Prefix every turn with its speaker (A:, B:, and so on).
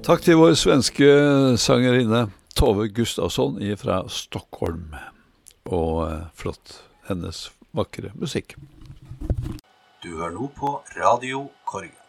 A: Takk til vår svenske sangerinne Tove Gustafsson fra Stockholm. Og flott, hennes vakre musikk.
B: Du hører nå på Radio Korgen.